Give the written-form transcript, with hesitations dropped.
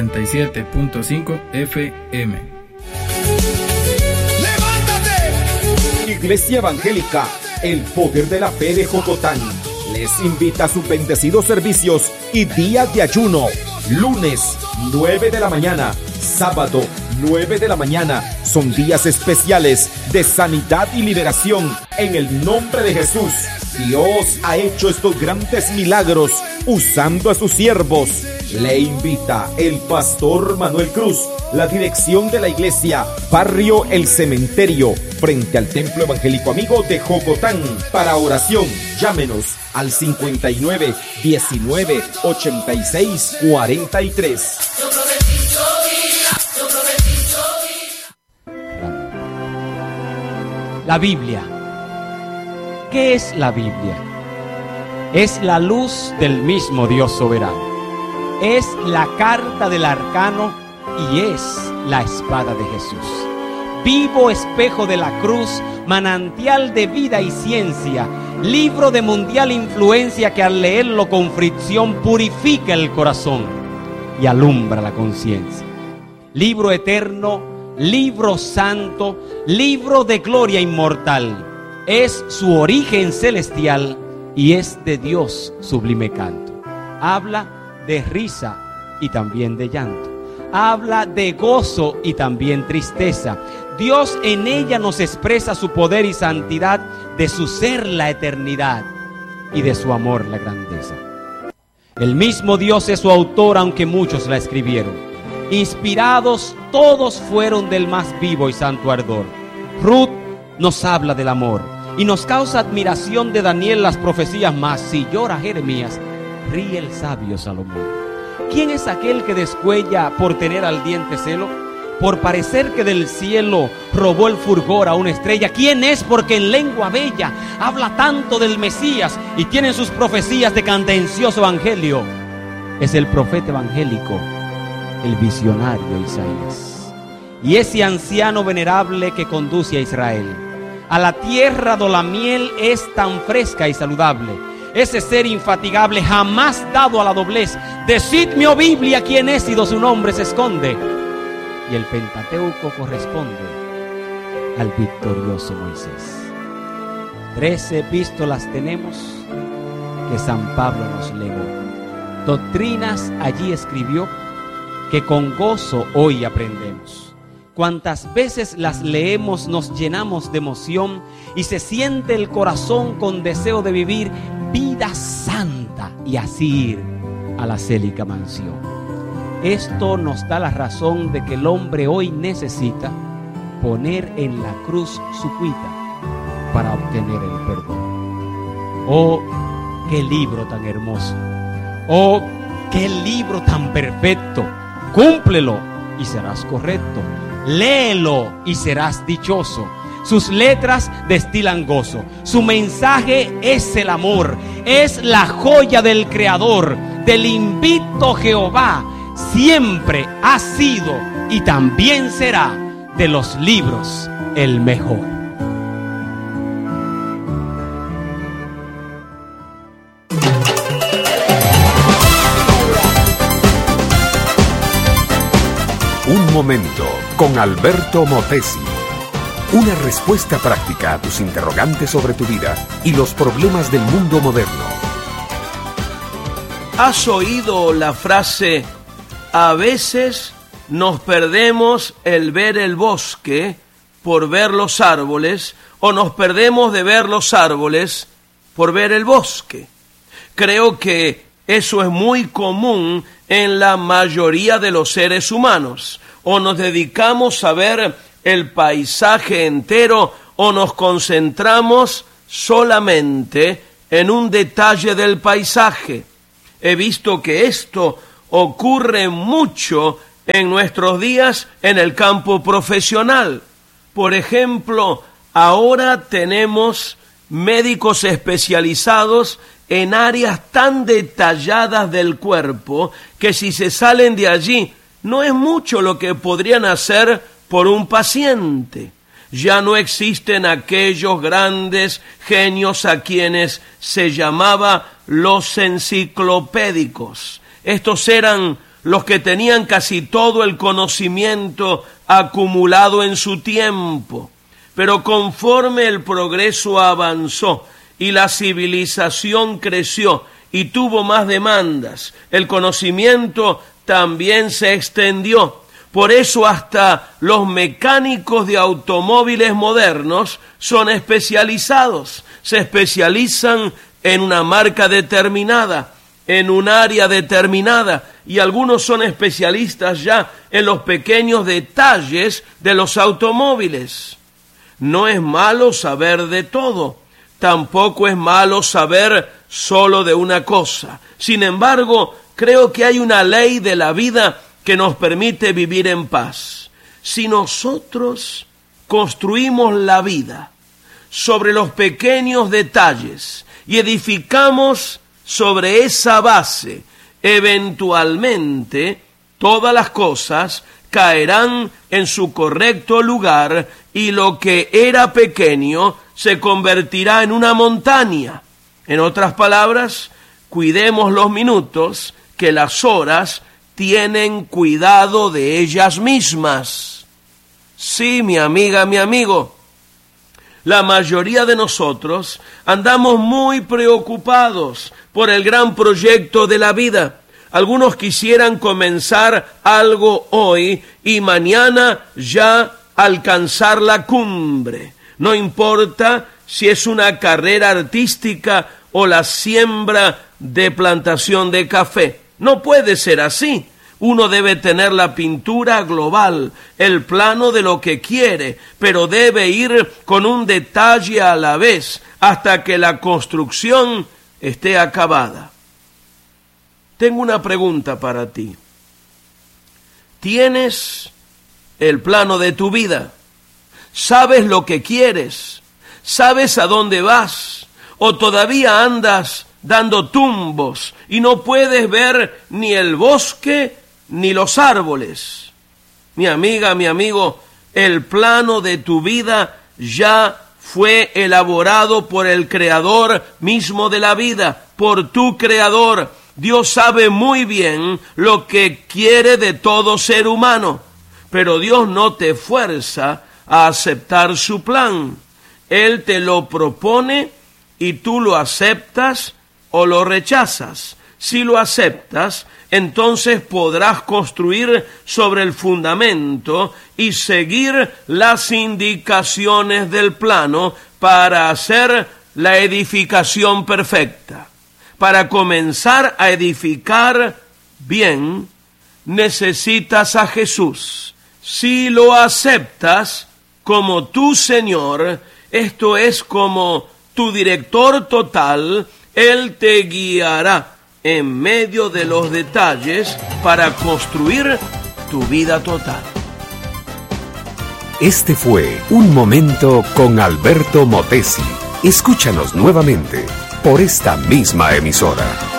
97.5 FM. Iglesia Evangélica El Poder de la Fe de Jocotán les invita a sus bendecidos servicios y días de ayuno. Lunes 9 de la mañana, sábado 9 de la mañana. Son días especiales de sanidad y liberación en el nombre de Jesús. Dios ha hecho estos grandes milagros usando a sus siervos. Le invita el pastor Manuel Cruz, la dirección de la iglesia, barrio El Cementerio, frente al Templo Evangélico Amigo de Jocotán. Para oración, llámenos al 59 19 86 43. La Biblia. ¿Qué es la Biblia? Es la luz del mismo Dios soberano. Es la carta del arcano y es la espada de Jesús. Vivo espejo de la cruz, manantial de vida y ciencia, libro de mundial influencia que al leerlo con fricción purifica el corazón y alumbra la conciencia. Libro eterno, libro santo, libro de gloria inmortal. Es su origen celestial y es de Dios sublime canto. Habla de risa y también de llanto. Habla de gozo y también tristeza. Dios en ella nos expresa su poder y santidad, de su ser la eternidad y de su amor la grandeza. El mismo Dios es su autor, aunque muchos la escribieron. Inspirados todos fueron del más vivo y santo ardor. Ruth nos habla del amor y nos causa admiración de Daniel las profecías más. Si llora Jeremías, ríe el sabio Salomón. ¿Quién es aquel que descuella por tener al diente celo? Por parecer que del cielo robó el fulgor a una estrella. ¿Quién es porque en lengua bella habla tanto del Mesías y tiene sus profecías de candencioso evangelio? Es el profeta evangélico, el visionario Isaías. Y ese anciano venerable que conduce a Israel a la tierra do la miel es tan fresca y saludable. Ese ser infatigable jamás dado a la doblez. Decidme, oh Biblia, quién es y do su nombre se esconde. Y el Pentateuco corresponde al victorioso Moisés. 13 epístolas tenemos que San Pablo nos legó. Doctrinas allí escribió que con gozo hoy aprendemos. Cuantas veces las leemos nos llenamos de emoción y se siente el corazón con deseo de vivir vida santa y así ir a la célica mansión. Esto nos da la razón de que el hombre hoy necesita poner en la cruz su cuita para obtener el perdón. Oh, qué libro tan hermoso. Oh, qué libro tan perfecto. Cúmplelo y serás correcto. Léelo y serás dichoso. Sus letras destilan gozo. Su mensaje es el amor. Es la joya del Creador, del invicto Jehová. Siempre ha sido y también será de los libros el mejor. Un momento con Alberto Motesi. Una respuesta práctica a tus interrogantes sobre tu vida y los problemas del mundo moderno. ¿Has oído la frase: a veces nos perdemos el ver el bosque por ver los árboles, o nos perdemos de ver los árboles por ver el bosque? Creo que eso es muy común en la mayoría de los seres humanos. O nos dedicamos a ver el paisaje entero, o nos concentramos solamente en un detalle del paisaje. He visto que esto ocurre mucho en nuestros días en el campo profesional. Por ejemplo, ahora tenemos médicos especializados en áreas tan detalladas del cuerpo que si se salen de allí, no es mucho lo que podrían hacer por un paciente. Ya no existen aquellos grandes genios a quienes se llamaba los enciclopédicos. Estos eran los que tenían casi todo el conocimiento acumulado en su tiempo. Pero conforme el progreso avanzó y la civilización creció y tuvo más demandas, el conocimiento también se extendió. Por eso hasta los mecánicos de automóviles modernos son especializados. Se especializan en una marca determinada, en un área determinada, y algunos son especialistas ya en los pequeños detalles de los automóviles. No es malo saber de todo, tampoco es malo saber solo de una cosa. Sin embargo, creo que hay una ley de la vida que nos permite vivir en paz. Si nosotros construimos la vida sobre los pequeños detalles y edificamos sobre esa base, eventualmente todas las cosas caerán en su correcto lugar y lo que era pequeño se convertirá en una montaña. En otras palabras, cuidemos los minutos, que las horas tienen cuidado de ellas mismas. Sí, mi amiga, mi amigo, la mayoría de nosotros andamos muy preocupados por el gran proyecto de la vida. Algunos quisieran comenzar algo hoy y mañana ya alcanzar la cumbre. No importa si es una carrera artística o la siembra de plantación de café. No puede ser así. Uno debe tener la pintura global, el plano de lo que quiere, pero debe ir con un detalle a la vez hasta que la construcción esté acabada. Tengo una pregunta para ti. ¿Tienes el plano de tu vida? ¿Sabes lo que quieres? ¿Sabes a dónde vas? ¿O todavía andas dando tumbos y no puedes ver ni el bosque ni los árboles? Mi amiga, mi amigo, el plano de tu vida ya fue elaborado por el Creador mismo de la vida, por tu Creador. Dios sabe muy bien lo que quiere de todo ser humano, pero Dios no te fuerza a aceptar su plan. Él te lo propone y tú lo aceptas o lo rechazas. Si lo aceptas, entonces podrás construir sobre el fundamento y seguir las indicaciones del plano para hacer la edificación perfecta. Para comenzar a edificar bien, necesitas a Jesús. Si lo aceptas como tu Señor, esto es como tu director total, Él te guiará en medio de los detalles para construir tu vida total. Este fue Un Momento con Alberto Motesi. Escúchanos nuevamente por esta misma emisora.